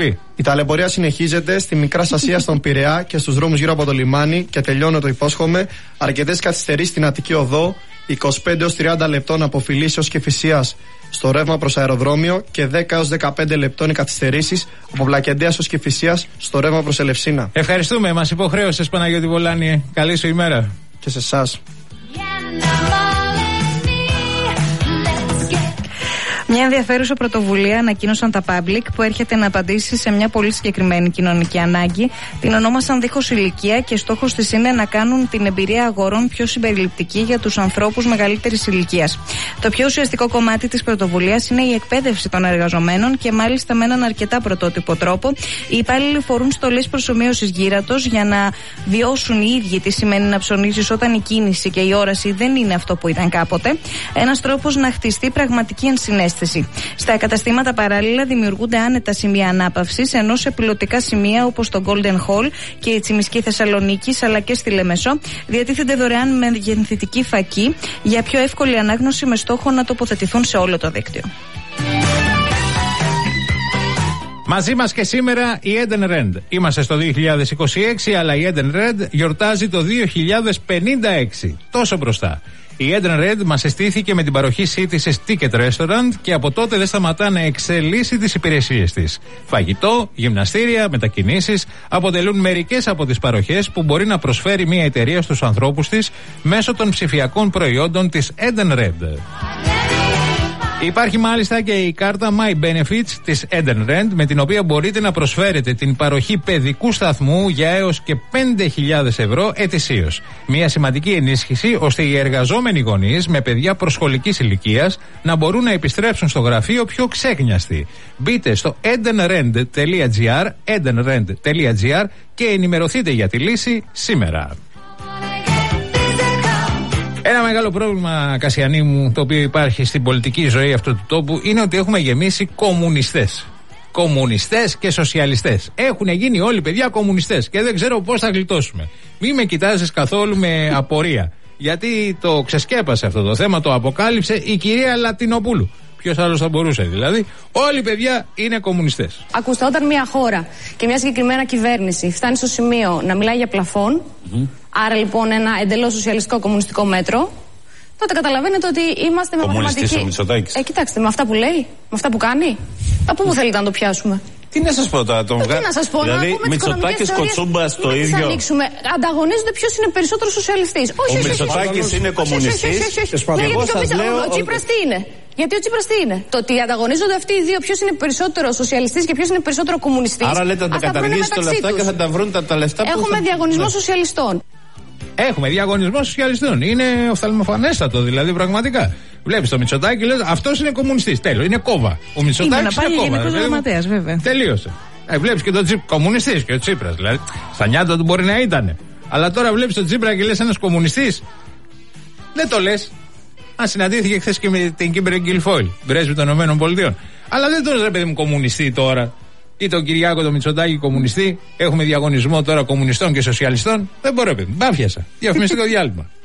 Η ταλαιπωρία συνεχίζεται στη Μικρά Ασία, στον Πειραιά και στους δρόμους γύρω από το λιμάνι και τελειώνω, το υπόσχομαι. Αρκετές καθυστερήσεις στην Αττική Οδό, 25 έως 30 λεπτών από Φιλίσσεως και Φυσίας στο ρεύμα προς αεροδρόμιο και 10 έως 15 λεπτών οι καθυστερήσεις από Βλακεντέας ως Κηφισίας στο ρεύμα προς Ελευσίνα. Ευχαριστούμε, μας υποχρέωσες Παναγιώτη Βολάνη. Καλή σου ημέρα. Και σε εσάς. Μια ενδιαφέρουσα πρωτοβουλία ανακοίνωσαν τα Public που έρχεται να απαντήσει σε μια πολύ συγκεκριμένη κοινωνική ανάγκη. Την ονόμασαν Δίχως Ηλικία και στόχος της είναι να κάνουν την εμπειρία αγορών πιο συμπεριληπτική για τους ανθρώπους μεγαλύτερης ηλικίας. Το πιο ουσιαστικό κομμάτι της πρωτοβουλίας είναι η εκπαίδευση των εργαζομένων και μάλιστα με έναν αρκετά πρωτότυπο τρόπο. Οι υπάλληλοι φορούν στολές προσομοίωσης γύρατος για να βιώσουν οι ίδιοι τι σημαίνει να ψωνίζεις όταν η κίνηση και η όραση δεν είναι αυτό που ήταν κάποτε. Ένας τρόπος να χτιστεί πραγματική ενσυναίσθηση. Στα καταστήματα παράλληλα δημιουργούνται άνετα σημεία ανάπαυσης, ενώ σε πιλωτικά σημεία όπως το Golden Hall και η Τσιμισκή Θεσσαλονίκης αλλά και στη Λεμεσό διατίθενται δωρεάν μεγενθητική φακή για πιο εύκολη ανάγνωση με στόχο να τοποθετηθούν σε όλο το δίκτυο. Μαζί μας και σήμερα η Eden Red. Είμαστε στο 2026, αλλά η Eden Red γιορτάζει το 2056. Τόσο μπροστά. Η Eden Red μας εστίθηκε με την παροχή σύντησης Ticket Restaurant και από τότε δεν σταματά να εξελίσσει τις υπηρεσίες της. Φαγητό, γυμναστήρια, μετακινήσεις αποτελούν μερικές από τις παροχές που μπορεί να προσφέρει μια εταιρεία στους ανθρώπους της μέσω των ψηφιακών προϊόντων της Eden Red. Υπάρχει μάλιστα και η κάρτα My Benefits της Eden Red, με την οποία μπορείτε να προσφέρετε την παροχή παιδικού σταθμού για έως και 5.000 ευρώ ετησίως. Μια σημαντική ενίσχυση ώστε οι εργαζόμενοι γονείς με παιδιά προσχολικής ηλικίας να μπορούν να επιστρέψουν στο γραφείο πιο ξέκνιαστοι. Μπείτε στο edenrend.gr και ενημερωθείτε για τη λύση σήμερα. Ένα μεγάλο πρόβλημα, Κασιανή μου, το οποίο υπάρχει στην πολιτική ζωή αυτού του τόπου είναι ότι έχουμε γεμίσει κομμουνιστές. Κομμουνιστές και σοσιαλιστές. Έχουν γίνει όλοι παιδιά κομμουνιστές και δεν ξέρω πώς θα γλιτώσουμε. Μη με κοιτάζεις καθόλου με απορία. Γιατί το ξεσκέπασε αυτό το θέμα, το αποκάλυψε η κυρία Λατινοπούλου. Ποιος άλλος θα μπορούσε δηλαδή? Όλοι παιδιά είναι κομμουνιστές. Ακούστε, όταν μια χώρα και μια συγκεκριμένα κυβέρνηση φτάνει στο σημείο να μιλάει για πλαφόν, άρα λοιπόν ένα εντελώς σοσιαλιστικό κομμουνιστικό μέτρο, τότε καταλαβαίνετε ότι είμαστε με πραγματική. Κοιτάξτε, με αυτά που λέει, με αυτά που κάνει, από πού θέλετε να το πιάσουμε? Τι να σας πω τώρα, τον τι να σας πω, δηλαδή Μητσοτάκης Κοτσούμπας το ίδιο. Ανταγωνίζονται ποιος είναι περισσότερο σοσιαλιστής. Ο Μητσοτάκης είναι κομμουνιστής. Εγώ σας λέω. Ο Τσίπρας τι είναι? Γιατί ο Τσίπρας τι είναι? Το ότι ανταγωνίζονται αυτοί οι δύο, ποιος είναι περισσότερο σοσιαλιστής και ποιος είναι περισσότερο κομμουνιστής. Άρα λέτε να τα καταργήσετε όλα αυτά και θα τα βρουν τα λεφτά που. Έχουμε διαγωνισμό σοσιαλιστών. Έχουμε διαγωνισμό σοσιαλιστών. Είναι οφθαλμοφανέστατο δηλαδή πραγματικά. Βλέπεις το Μητσοτάκη, λες αυτός είναι κομμουνιστής. Τέλος, είναι κόβα. Ο Μητσοτάκης είναι κόβα. Είναι γραμματέας, βέβαια. Τελείωσε. Βλέπεις και τον Τσίπρα, κομμουνιστής και ο Τσίπρας. Δηλαδή, στα νιάτα του μπορεί να ήταν. Αλλά τώρα βλέπεις τον Τσίπρα και λες ένας κομμουνιστής. Δεν το λες. Αν συναντήθηκε χθες και με την Κίμπερ Γκιλφόιλ, πρέσβη των ΗΠΑ. Αλλά δεν το λες, ρε παιδί μου, κομμουνιστή τώρα. Ή τον Κυριάκο το Μητσοτάκη κομμουνιστή. Έχουμε διαγωνισμό τώρα κομμουνιστών και σοσιαλιστών. Δεν μπορώ, παιδί μου. Μπάφιασα. Διαφημιστικό διάλειμμα.